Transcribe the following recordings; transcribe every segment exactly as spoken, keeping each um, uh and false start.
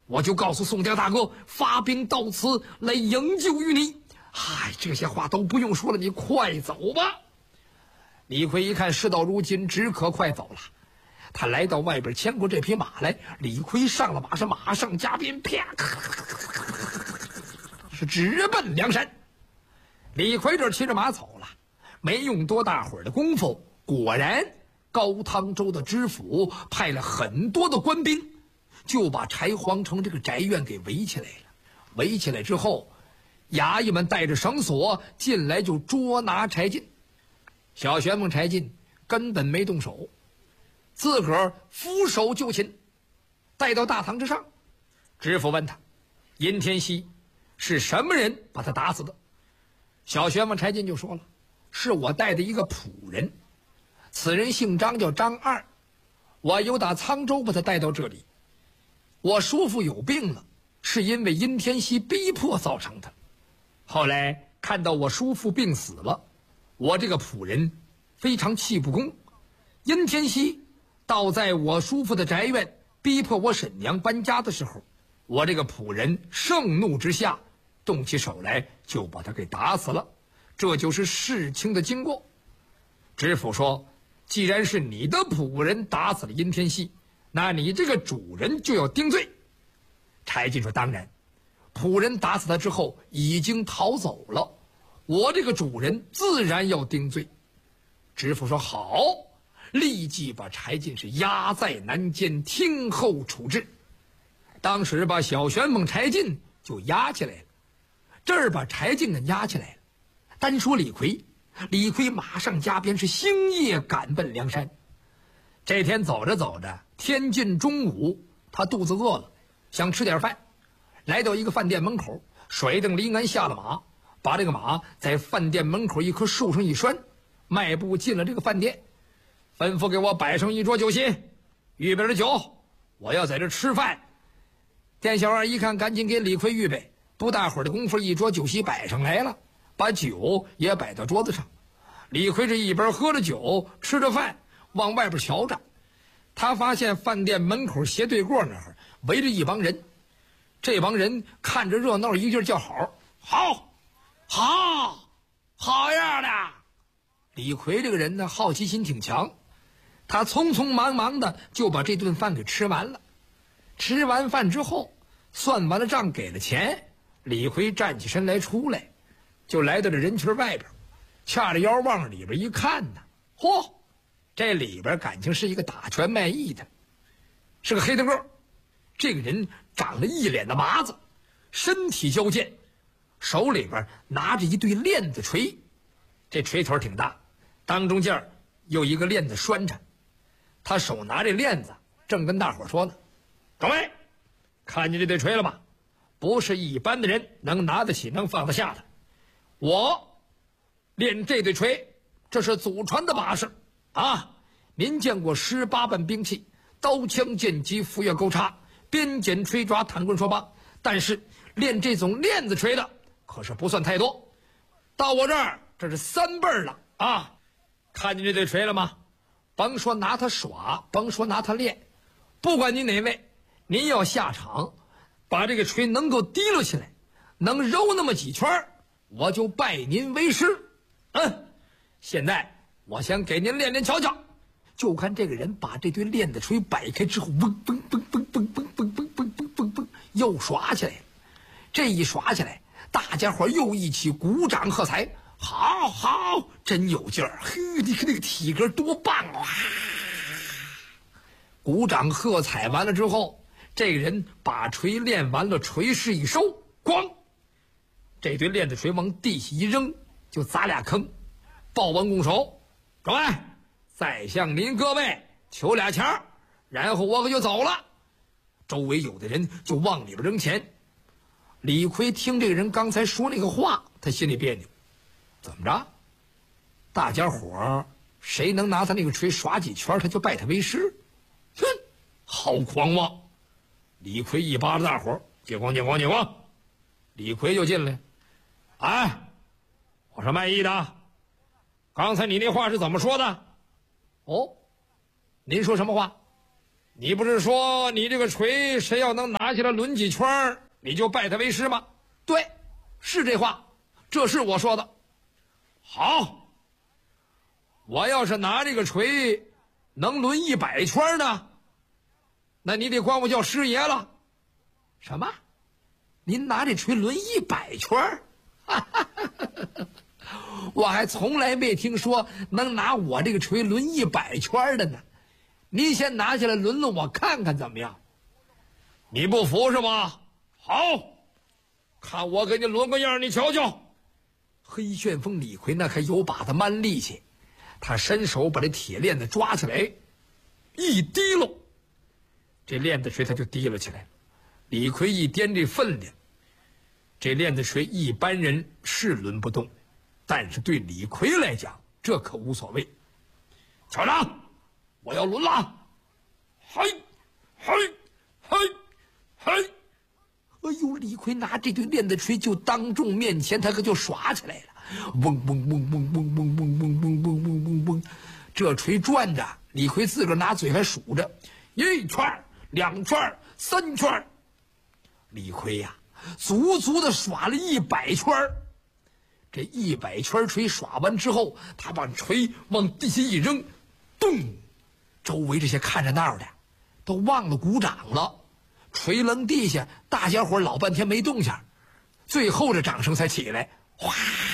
我就告诉宋家大哥发兵到此来营救于你。嗨，这些话都不用说了，你快走吧。李逵一看事到如今，只可快走了。他来到外边牵过这匹马来，李逵上了马，是马上加鞭，啪，是直奔梁山。李逵这骑着马走了，没用多大会儿的功夫，果然高汤州的知府派了很多的官兵，就把柴皇城这个宅院给围起来了。围起来之后，衙役们带着绳索进来就捉拿柴进。小旋风柴进根本没动手，自个儿俯首就擒，带到大堂之上。知府问他，殷天锡是什么人把他打死的？小旋风柴进就说了，是我带的一个仆人，此人姓张，叫张二，我由打沧州把他带到这里。我叔父有病了，是因为殷天锡逼迫造成的。后来看到我叔父病死了，我这个仆人非常气不公，殷天锡倒在我叔父的宅院逼迫我婶娘搬家的时候，我这个仆人盛怒之下动起手来，就把他给打死了。这就是事情的经过。知府说，既然是你的仆人打死了殷天锡，那你这个主人就要定罪。柴进说，当然，仆人打死他之后已经逃走了，我这个主人自然要定罪。知府说好，立即把柴进是押在南监，听候处置。当时把小旋风柴进就押起来了，这儿把柴进给押起来了。单说李逵，李逵马上加鞭，是星夜赶奔梁山。这天走着走着，天近中午，他肚子饿了，想吃点饭，来到一个饭店门口，甩蹬离鞍下了马，把这个马在饭店门口一棵树上一拴，迈步进了这个饭店，吩咐给我摆上一桌酒席，预备了酒，我要在这吃饭。店小二一看，赶紧给李逵预备，不大会儿的功夫，一桌酒席摆上来了，把酒也摆到桌子上。李逵这一边喝着酒，吃着饭，往外边瞧着，他发现饭店门口斜对过那儿围着一帮人，这帮人看着热闹，一劲叫好，好，好，好样的！李逵这个人呢，好奇心挺强，他匆匆忙忙的就把这顿饭给吃完了。吃完饭之后，算完了账，给了钱，李逵站起身来出来，就来到这人群外边，掐着腰往里边一看呢，嚯，这里边感情是一个打拳卖艺的，是个黑大个。这个人长了一脸的麻子，身体矫健，手里边拿着一对链子锤，这锤头挺大，当中间有一个链子拴着。他手拿这链子，正跟大伙说呢，各位，看见这对锤了吗？不是一般的人能拿得起能放得下的。我练这对锤，这是祖传的把式啊！您见过十八般兵器，刀枪剑戟斧钺钩叉，鞭锏锤抓弹棍槊棒，但是练这种链子锤的可是不算太多。到我这儿，这是三辈了啊！看见这对锤了吗？甭说拿它耍，甭说拿它练，不管您哪位，您要下场，把这个锤能够提溜起来，能揉那么几圈，我就拜您为师。嗯，现在我先给您练练瞧瞧。就看这个人把这堆链子锤摆开之后，嗡嗡嗡嗡嗡嗡嗡嗡嗡嗡嗡嗡，又耍起来了。这一耍起来，大家伙又一起鼓掌喝彩，好好，真有劲儿！嘿，你看那个体格多棒啊！鼓掌喝彩完了之后，这个人把锤练完了，锤势一收，咣，这堆链子锤往地下一扔，就砸俩坑。报完拱手，各位，再向您各位求俩钱儿，然后我可就走了。周围有的人就往里边扔钱。李逵听这个人刚才说那个话，他心里别扭，怎么着？大家伙谁能拿他那个锤耍几圈，他就拜他为师？哼，好狂妄！李逵一巴掌大伙，借光借光借光。李逵就进来，哎，我是卖艺的，刚才你那话是怎么说的？哦，您说什么话？ 你不是说你这个锤，谁要能拿下来抡几圈，你就拜他为师吗？对，是这话，这是我说的。好，我要是拿这个锤能抡一百圈呢，那你得管我叫师爷了。什么？您拿这锤抡一百圈？我还从来没听说能拿我这个锤抡一百圈的呢。您先拿下来抡抡我看看怎么样？你不服是吧？好，看我给你抡个样，你瞧瞧。黑旋风李逵那可有把子蛮力气，他伸手把这铁链子抓起来，一提溜，这链子锤他就提了起来。李逵一掂这分量，这链子锤一般人是抡不动，但是对李逵来讲，这可无所谓。瞧着，我要抡了！嘿，嘿，嘿，嘿！哎呦，李逵拿这对链子锤就当众面前，他可就耍起来了，嗡嗡嗡嗡嗡嗡嗡嗡嗡嗡嗡嗡嗡，这锤转着，李逵自个儿拿嘴还数着，一圈、两圈、三圈。李逵呀、啊，足足的耍了一百圈。这一百圈锤耍完之后，他把锤往地下一扔，咚！周围这些看着闹的都忘了鼓掌了，锤扔地下，大家伙老半天没动静，最后这掌声才起来，哗！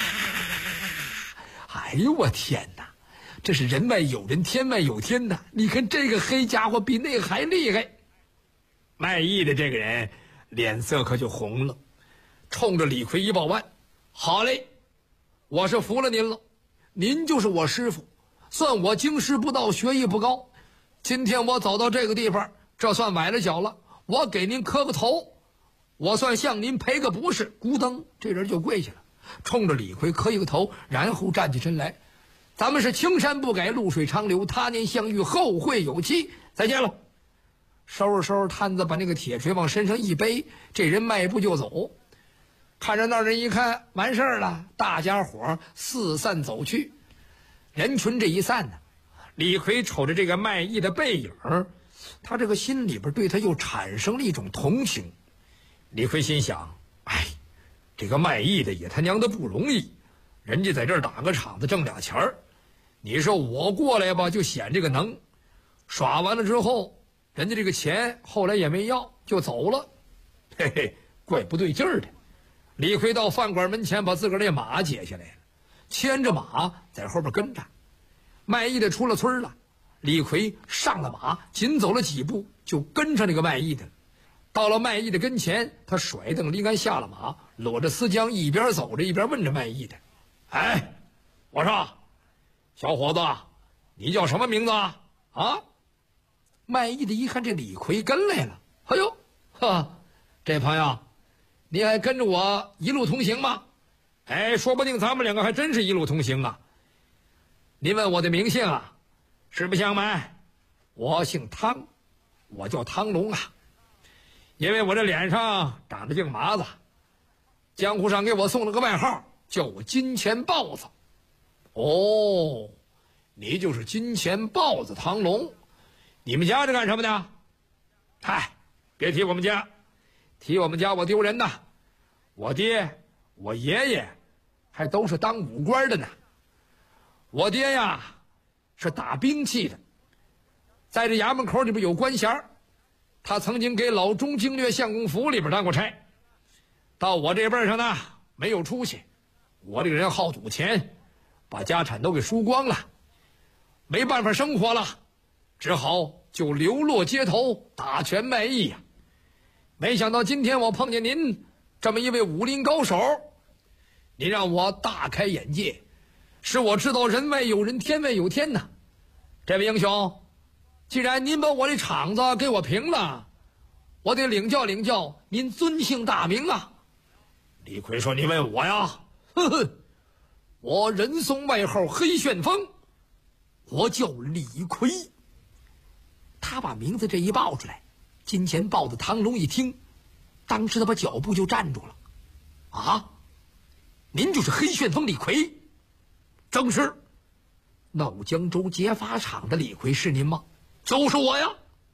哎呦我天哪，这是人外有人，天外有天呐！你看这个黑家伙比那个还厉害。卖艺的这个人脸色可就红了，冲着李逵一抱腕：“好嘞，我是服了您了，您就是我师傅，算我经师不到，学艺不高。今天我走到这个地方，这算崴了脚了，我给您磕个头，我算向您赔个不是。”咕噔，这人就跪下了，冲着李逵磕一个头，然后站起身来：“咱们是青山不改，绿水长流，他年相遇，后会有期，再见了。”收拾收拾摊子，把那个铁锤往身上一背，这人迈步就走。看着那人一看，完事儿了，大家伙四散走去。人群这一散呢，李逵瞅着这个卖艺的背影，他这个心里边对他又产生了一种同情。李逵心想：哎，这个卖艺的也他娘的不容易，人家在这儿打个场子挣俩钱儿，你说我过来吧就显这个能，耍完了之后人家这个钱后来也没要就走了，嘿嘿，怪不对劲儿的。李逵到饭馆门前，把自个儿那马解下来了，牵着马在后边跟着。卖艺的出了村了，李逵上了马，紧走了几步就跟上那个卖艺的了。到了卖艺的跟前，他甩蹬离杆下了马，裸着丝缰，一边走着一边问着卖艺的：“哎，我说，小伙子，你叫什么名字啊？”啊？卖艺的一看这李逵跟来了，哎呦，哈，这朋友，你还跟着我一路同行吗？哎，说不定咱们两个还真是一路同行啊。您问我的名姓啊，实不相瞒，我姓汤，我叫汤龙啊。因为我这脸上长着净麻子，江湖上给我送了个外号，叫我金钱豹子。哦，你就是金钱豹子汤龙。你们家是干什么的？嗨，别提我们家，提我们家我丢人呐。我爹我爷爷还都是当武官的呢。我爹呀是打兵器的，在这衙门口里边有官衔，他曾经给老中经略相公府里边当过差。到我这辈上呢没有出息，我这个人好赌钱，把家产都给输光了，没办法生活了，只好就流落街头打拳卖艺呀。没想到今天我碰见您这么一位武林高手，您让我大开眼界，使我知道人外有人，天外有天呐。这位英雄，既然您把我这场子给我平了，我得领教领教您尊姓大名啊。李逵说：“你问我呀？呵呵，我人送外号黑旋风，我叫李逵。”他把名字这一报出来，金钱豹子汤龙一听，当时他把脚步就站住了。啊，您就是黑旋风李逵？正是。闹江州劫法场的李逵是您吗？就是我呀。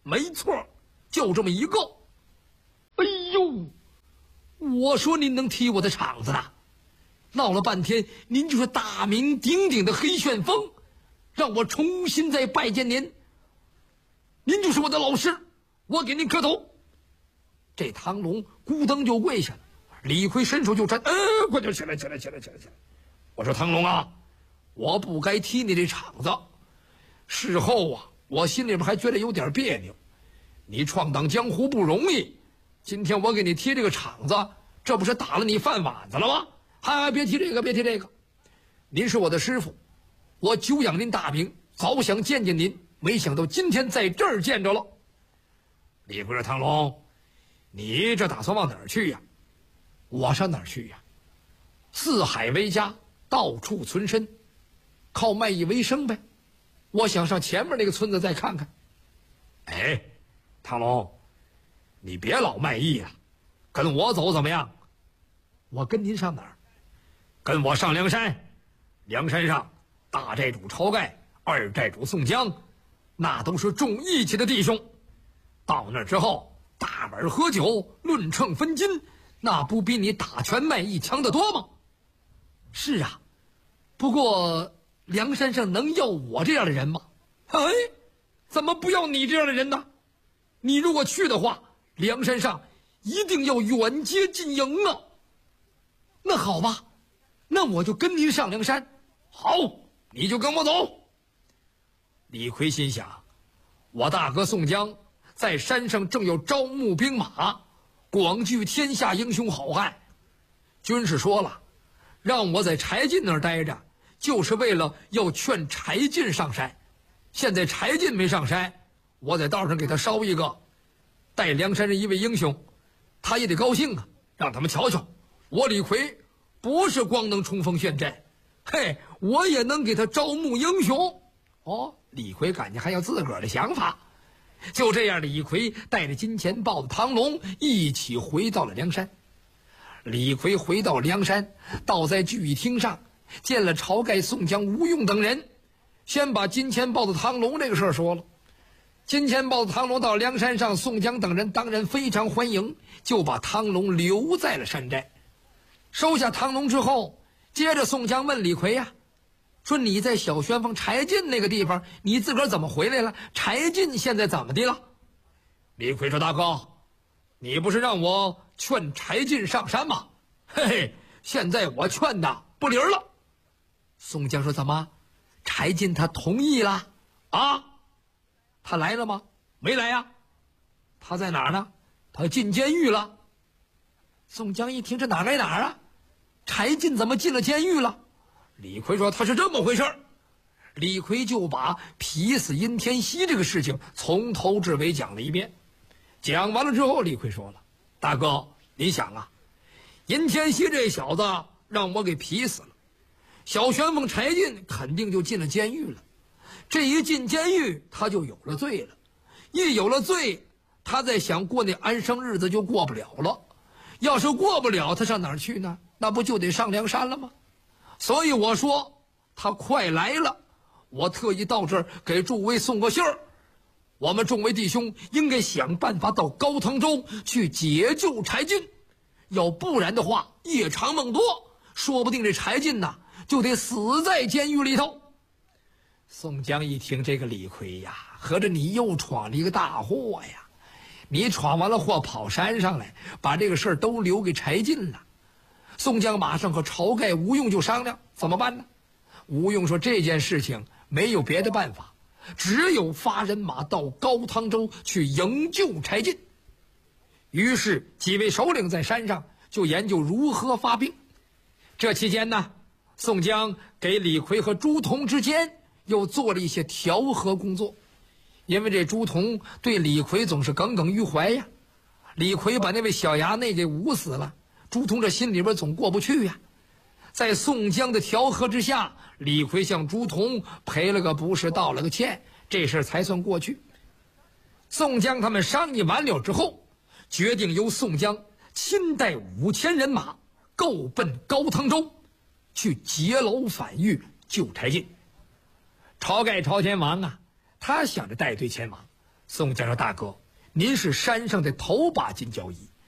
没错，就这么一个。哎呦，我说您能提我的场子呢，闹了半天您就是大名鼎鼎的黑旋风，让我重新再拜见您，您就是我的老师，我给您磕头。这唐龙咕噔就跪下了，李逵伸手就搀，呃，快点起来起来起来起来起来。我说唐龙啊，我不该踢你这场子，事后啊我心里边还觉得有点别扭，你闯荡江湖不容易，今天我给你踢这个场子，这不是打了你饭碗子了吗？还别提这个别提这个，您是我的师傅，我久仰您大名，早想见见您，没想到今天在这儿见着了。李逵说唐龙，你这打算往哪儿去呀？我上哪儿去呀？四海为家，到处存身，靠卖艺为生呗。我想上前面那个村子再看看。哎，唐龙，你别老卖艺了，跟我走怎么样？我跟您上哪儿？跟我上梁山。梁山上大寨主晁盖，二寨主宋江，那都是重义气的弟兄。到那儿之后，大碗喝酒，论秤分金，那不比你打拳卖艺强得多吗？是啊，不过梁山上能要我这样的人吗？哎，怎么不要你这样的人呢？你如果去的话，梁山上一定要远接近营啊。那好吧，那我就跟您上梁山。好，你就跟我走。李逵心想，我大哥宋江在山上正要招募兵马，广聚天下英雄好汉。军师说了，让我在柴进那儿待着，就是为了要劝柴进上山。现在柴进没上山，我在道上给他捎一个，带梁山人一位英雄，他也得高兴啊，让他们瞧瞧，我李逵不是光能冲锋陷阵，嘿，我也能给他招募英雄。哦，李逵感觉还有自个儿的想法。就这样，李逵带着金钱豹子唐龙一起回到了梁山。李逵回到梁山，倒在聚义厅上，见了晁盖、宋江、吴用等人，先把金钱豹子唐龙这个事儿说了。金钱豹子唐龙到梁山上，宋江等人当然非常欢迎，就把唐龙留在了山寨。收下唐龙之后，接着宋江问李逵呀、啊，说你在小旋风柴进那个地方，你自个儿怎么回来了？柴进现在怎么的了？李逵说大哥，你不是让我劝柴进上山吗？嘿嘿，现在我劝的不灵了。宋江说怎么？柴进他同意了啊？他来了吗？没来呀。他在哪儿呢？他进监狱了。宋江一听，这哪来哪儿啊？柴进怎么进了监狱了？李逵说他是这么回事儿。李逵就把劈死殷天锡这个事情从头至尾讲了一遍。讲完了之后，李逵说了，大哥你想啊，殷天锡这小子让我给劈死了，小旋风柴进肯定就进了监狱了，这一进监狱他就有了罪了，一有了罪，他再想过那安生日子就过不了了，要是过不了，他上哪儿去呢？那不就得上梁山了吗？所以我说他快来了，我特意到这儿给诸位送个信儿，我们众位弟兄应该想办法到高唐州去解救柴进，要不然的话夜长梦多，说不定这柴进呐就得死在监狱里头。宋江一听，这个李逵呀，合着你又闯了一个大祸呀，你闯完了祸跑山上来，把这个事儿都留给柴进了。宋江马上和晁盖、吴用就商量怎么办呢？吴用说这件事情没有别的办法，只有发人马到高唐州去营救柴进。于是几位首领在山上就研究如何发兵。这期间呢，宋江给李逵和朱仝之间又做了一些调和工作，因为这朱仝对李逵总是耿耿于怀呀。李逵把那位小衙内给捂死了，朱仝这心里边总过不去呀。在宋江的调和之下，李逵向朱仝赔了个不是，道了个歉，这事才算过去。宋江他们商议完了之后，决定由宋江亲带五千人马够奔高唐州，去劫牢反狱救柴进。晁盖朝天王啊，他想着带队前往， 宋江说：“大哥，您是山上的头把金交椅，